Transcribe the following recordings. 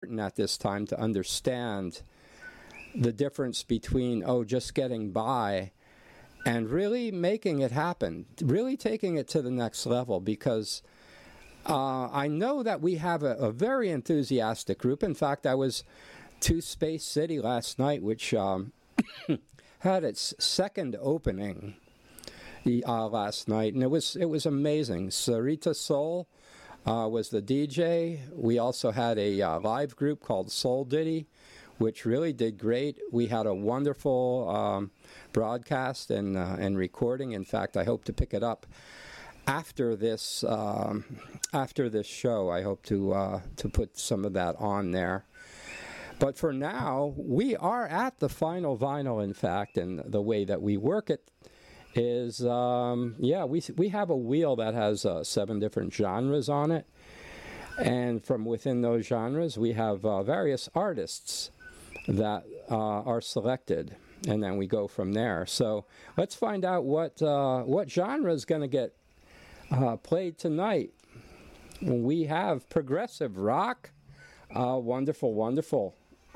important at this time to understand the difference between, just getting by and really making it happen, really taking it to the next level, because I know that we have a very enthusiastic group. In fact, I was to Space City last night, which had its second opening last night, and it was amazing. Sarita Soul was the DJ. We also had a live group called Soul Diddy, which really did great. We had a wonderful broadcast and recording. In fact, I hope to pick it up after this show. I hope to put some of that on there. But for now, we are at the final vinyl, in fact, and the way that we work it is, we have a wheel that has 7 different genres on it. And from within those genres, we have various artists that are selected, and then we go from there. So let's find out what genre is going to get played tonight. We have progressive rock. Wonderful, wonderful.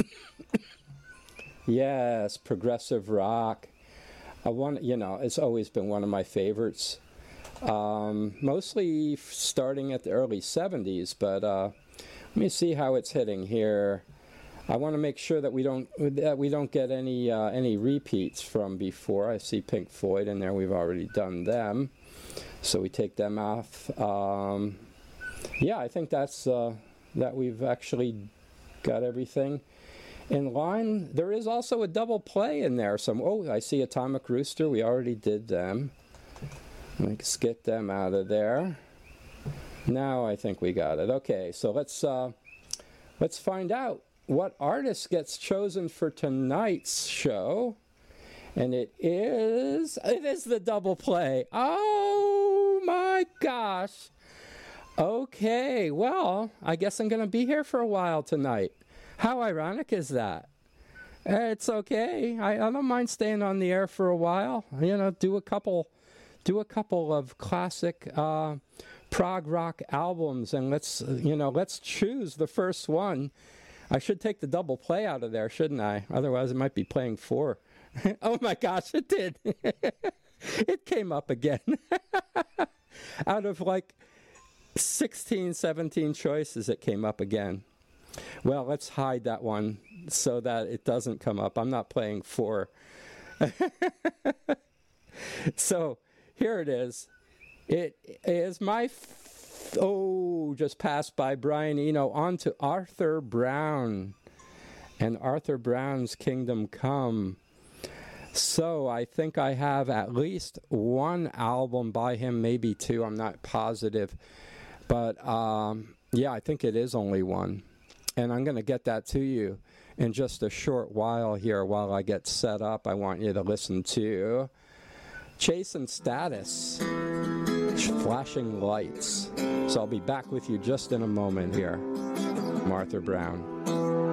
Yes, progressive rock. It's always been one of my favorites. Mostly starting at the early 70s, but let me see how it's hitting here. I want to make sure that we don't get any repeats from before. I see Pink Floyd in there. We've already done them, so we take them off. I think that's that we've actually got everything in line. There is also a double play in there. I see Atomic Rooster. We already did them. Let's get them out of there. Now I think we got it. Okay, so let's find out what artist gets chosen for tonight's show. And it is the double play. Oh my gosh. Okay, well, I guess I'm going to be here for a while tonight. How ironic is that? It's okay. I don't mind staying on the air for a while. Do a couple of classic prog rock albums, and let's choose the first one. I should take the double play out of there, shouldn't I? Otherwise, it might be playing 4. Oh my gosh, it did. It came up again. Out of 16, 17 choices, it came up again. Well, let's hide that one so that it doesn't come up. I'm not playing 4. So here it is. It is my just passed by Brian Eno, on to Arthur Brown and Arthur Brown's Kingdom Come. So I think I have at least one album by him, maybe 2. I'm not positive, but I think it is only one. And I'm going to get that to you in just a short while here. While I get set up, I want you to listen to Chase and Status, Flashing Lights. So I'll be back with you just in a moment here. Arthur Brown.